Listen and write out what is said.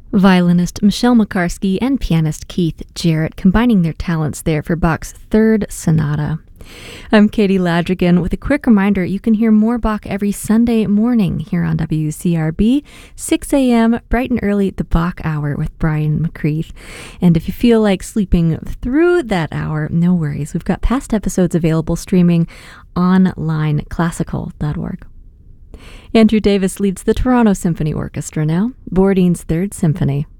Violinist Michelle Makarski and pianist Keith Jarrett combining their talents there for Bach's Third Sonata. I'm Katie Ladrigan with a quick reminder you can hear more Bach every Sunday morning here on WCRB, 6 a.m., bright and early, the Bach Hour with Brian McCreath. And if you feel like sleeping through that hour, no worries. We've got past episodes available streaming online, classical.org. Andrew Davis leads the Toronto Symphony Orchestra now, Bourdain's Third Symphony.